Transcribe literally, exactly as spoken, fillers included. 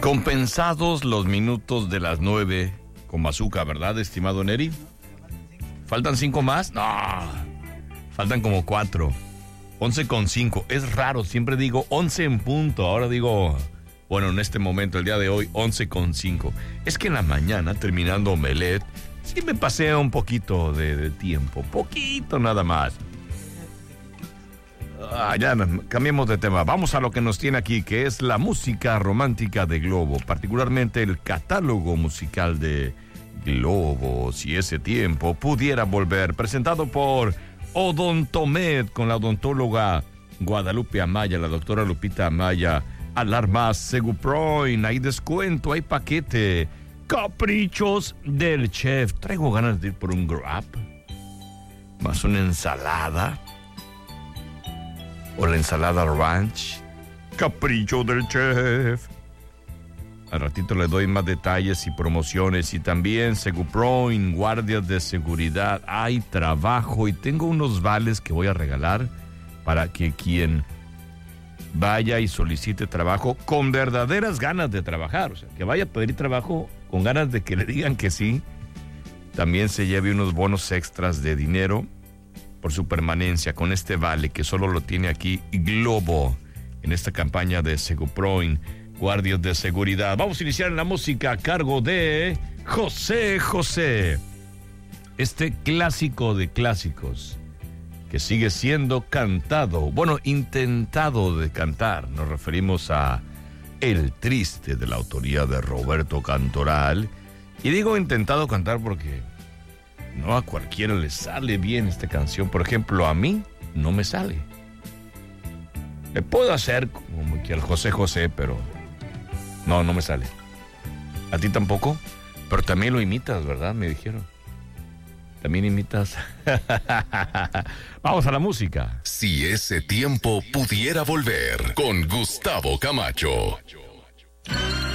Compensados los minutos de las nueve con Bazooka, ¿verdad, estimado Neri? ¿Faltan cinco más? No, faltan como cuatro. Once con cinco. Es raro, siempre digo once en punto. Ahora digo, bueno, en este momento, el día de hoy, once con cinco. Es que en la mañana, terminando Omelette, sí me pasé un poquito de, de tiempo. Poquito nada más. Ah, ya, cambiemos de tema. Vamos a lo que nos tiene aquí, que es la música romántica de Globo, particularmente el catálogo musical de Globo, si ese tiempo pudiera volver, presentado por Odontomed, con la odontóloga Guadalupe Amaya, la doctora Lupita Amaya. Alarmas Seguproin, hay descuento, hay paquete. Caprichos del chef. Traigo ganas de ir por un Grab, más una ensalada, o la ensalada ranch. Capricho del chef. Al ratito le doy más detalles y promociones. Y también Seguproin, guardias de seguridad. Hay trabajo y tengo unos vales que voy a regalar para que quien vaya y solicite trabajo con verdaderas ganas de trabajar, o sea, que vaya a pedir trabajo con ganas de que le digan que sí, también se lleve unos bonos extras de dinero por su permanencia con este vale que solo lo tiene aquí Globo en esta campaña de Seguproin, guardias de seguridad. Vamos a iniciar en la música a cargo de José José, este clásico de clásicos que sigue siendo cantado, bueno, intentado de cantar. Nos referimos a El Triste, de la autoría de Roberto Cantoral. Y digo intentado cantar porque no a cualquiera le sale bien esta canción. Por ejemplo, a mí no me sale. Le puedo hacer como que al José José, pero no, no me sale. ¿A ti tampoco? Pero también lo imitas, ¿verdad? Me dijeron. También imitas. Vamos a la música. Si ese tiempo pudiera volver, con Gustavo Camacho.